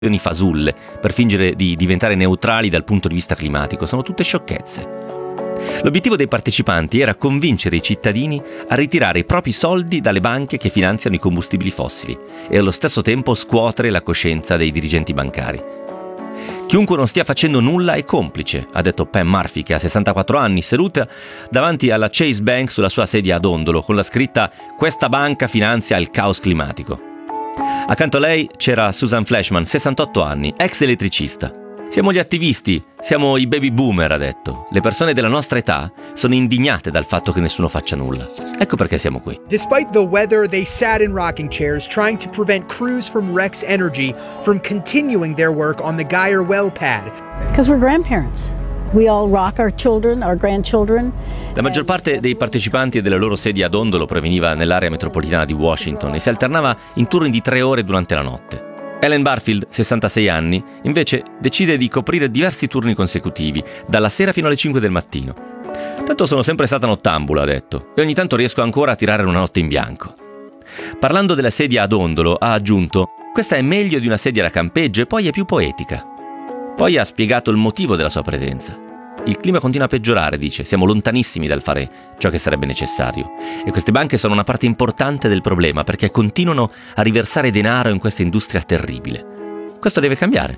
fasulle per fingere di diventare neutrali dal punto di vista climatico. Sono tutte sciocchezze. L'obiettivo dei partecipanti era convincere i cittadini a ritirare i propri soldi dalle banche che finanziano i combustibili fossili e allo stesso tempo scuotere la coscienza dei dirigenti bancari. Chiunque non stia facendo nulla è complice, ha detto Pam Murphy, che ha 64 anni, seduta davanti alla Chase Bank sulla sua sedia a dondolo con la scritta «Questa banca finanzia il caos climatico». Accanto a lei c'era Susan Fleshman, 68 anni, ex elettricista. Siamo gli attivisti, siamo i baby boomer, ha detto. Le persone della nostra età sono indignate dal fatto che nessuno faccia nulla. Ecco perché siamo qui. Despite the weather, they sat in rocking chairs trying to prevent crews from Rex Energy from continuing their work on the Geyer well pad. Because we're grandparents. We all rock our children, our grandchildren. La maggior parte dei partecipanti e delle loro sedie a dondolo proveniva nell'area metropolitana di Washington e si alternava in turni di 3 ore durante la notte. Ellen Barfield, 66 anni, invece decide di coprire diversi turni consecutivi, dalla sera fino alle 5 del mattino. Tanto sono sempre stata nottambula, ha detto, e ogni tanto riesco ancora a tirare una notte in bianco. Parlando della sedia a dondolo, ha aggiunto: questa è meglio di una sedia da campeggio e poi è più poetica. Poi ha spiegato il motivo della sua presenza. Il clima continua a peggiorare, dice, siamo lontanissimi dal fare ciò che sarebbe necessario. E queste banche sono una parte importante del problema perché continuano a riversare denaro in questa industria terribile. Questo deve cambiare,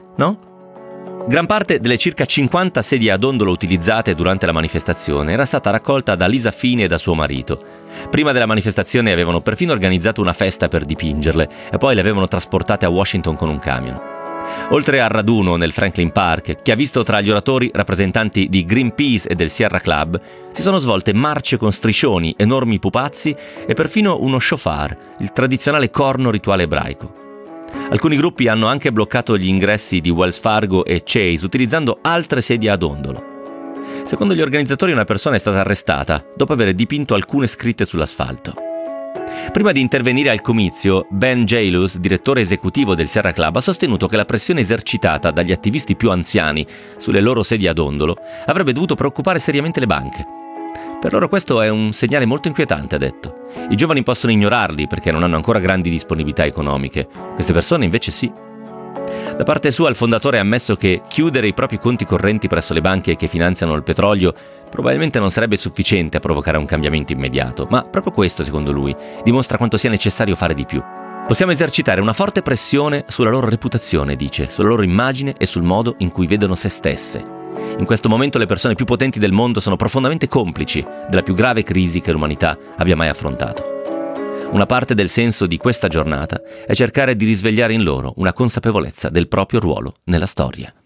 no? Gran parte delle circa 50 sedie a dondolo utilizzate durante la manifestazione era stata raccolta da Lisa Feeney e da suo marito. Prima della manifestazione avevano perfino organizzato una festa per dipingerle e poi le avevano trasportate a Washington con un camion. Oltre al raduno nel Franklin Park, che ha visto tra gli oratori rappresentanti di Greenpeace e del Sierra Club, si sono svolte marce con striscioni, enormi pupazzi e perfino uno shofar, il tradizionale corno rituale ebraico. Alcuni gruppi hanno anche bloccato gli ingressi di Wells Fargo e Chase utilizzando altre sedie a dondolo. Secondo gli organizzatori una persona è stata arrestata dopo aver dipinto alcune scritte sull'asfalto. Prima di intervenire al comizio, Ben Jalus, direttore esecutivo del Sierra Club, ha sostenuto che la pressione esercitata dagli attivisti più anziani sulle loro sedie a dondolo avrebbe dovuto preoccupare seriamente le banche. Per loro questo è un segnale molto inquietante, ha detto. I giovani possono ignorarli perché non hanno ancora grandi disponibilità economiche. Queste persone invece sì. Da parte sua il fondatore ha ammesso che chiudere i propri conti correnti presso le banche che finanziano il petrolio probabilmente non sarebbe sufficiente a provocare un cambiamento immediato, ma proprio questo, secondo lui, dimostra quanto sia necessario fare di più. Possiamo esercitare una forte pressione sulla loro reputazione, dice, sulla loro immagine e sul modo in cui vedono se stesse. In questo momento le persone più potenti del mondo sono profondamente complici della più grave crisi che l'umanità abbia mai affrontato. Una parte del senso di questa giornata è cercare di risvegliare in loro una consapevolezza del proprio ruolo nella storia.